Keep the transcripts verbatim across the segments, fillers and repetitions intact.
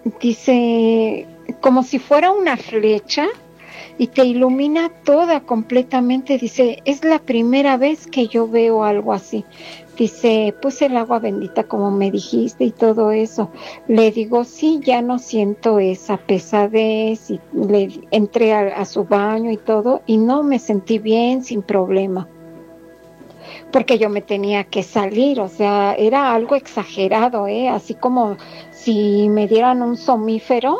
dice, como si fuera una flecha y te ilumina toda completamente. Dice, es la primera vez que yo veo algo así. Dice, puse el agua bendita como me dijiste y todo eso. Le digo, sí, ya no siento esa pesadez. Y le entré a, a su baño y todo, y no, me sentí bien, sin problema. Porque yo me tenía que salir, o sea, era algo exagerado, ¿eh? Así como si me dieran un somnífero,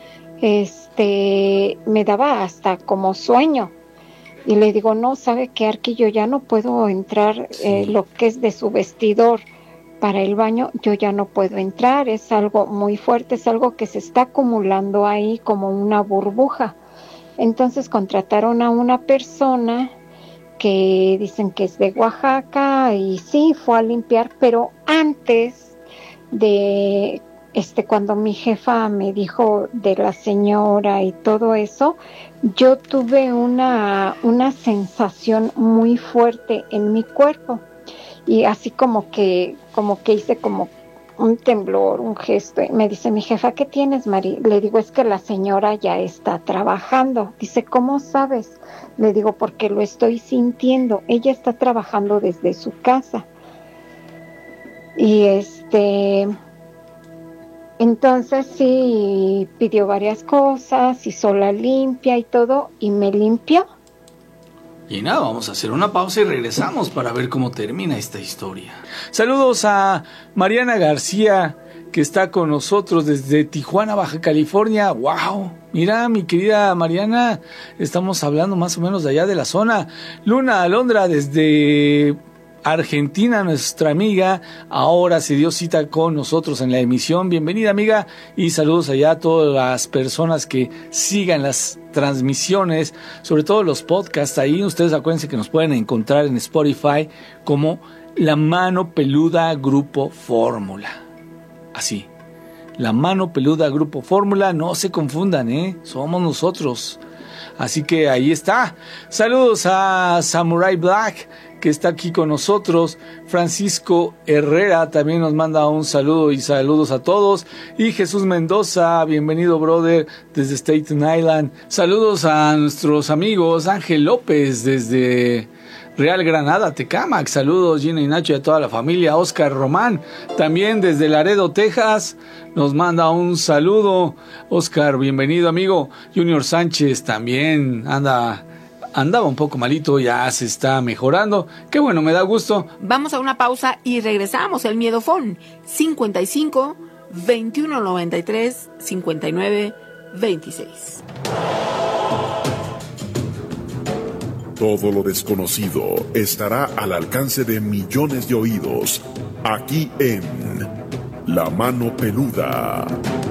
este, me daba hasta como sueño. Y le digo, no, ¿sabe qué, Arqui? Yo ya no puedo entrar, sí. eh, lo que es de su vestidor para el baño, yo ya no puedo entrar, es algo muy fuerte, es algo que se está acumulando ahí como una burbuja. Entonces contrataron a una persona que dicen que es de Oaxaca y sí, fue a limpiar, pero antes de... Este, cuando mi jefa me dijo de la señora y todo eso, yo tuve una, una sensación muy fuerte en mi cuerpo y así como que, como que hice como un temblor, un gesto. Y me dice mi jefa, ¿qué tienes, Mari? Le digo, es que la señora ya está trabajando. Dice, ¿cómo sabes? Le digo, porque lo estoy sintiendo. Ella está trabajando desde su casa. Y este... Entonces sí, pidió varias cosas, hizo la limpia y todo, y me limpió. Y nada, vamos a hacer una pausa y regresamos para ver cómo termina esta historia. Saludos a Mariana García, que está con nosotros desde Tijuana, Baja California. ¡Wow! Mira, mi querida Mariana, estamos hablando más o menos de allá de la zona. Luna Alondra desde Argentina, nuestra amiga, ahora se dio cita con nosotros en la emisión. Bienvenida, amiga, y saludos allá a todas las personas que sigan las transmisiones, sobre todo los podcasts. Ahí ustedes acuérdense que nos pueden encontrar en Spotify como La Mano Peluda Grupo Fórmula. Así, La Mano Peluda Grupo Fórmula, no se confundan, ¿eh? Somos nosotros. Así que ahí está. Saludos a Samurai Black, que está aquí con nosotros. Francisco Herrera también nos manda un saludo y saludos a todos. Y Jesús Mendoza, bienvenido, brother, desde Staten Island. Saludos a nuestros amigos. Ángel López desde Real Granada, Tecámac. Saludos, Gina y Nacho y a toda la familia. Oscar Román, también desde Laredo, Texas, nos manda un saludo. Oscar, bienvenido, amigo. Junior Sánchez también anda... Andaba un poco malito, ya se está mejorando. Qué bueno, me da gusto. Vamos a una pausa y regresamos. El Miedofón, cincuenta y cinco, veintiuno noventa y tres, cincuenta y nueve, veintiséis. Todo lo desconocido estará al alcance de millones de oídos, aquí en La Mano Peluda.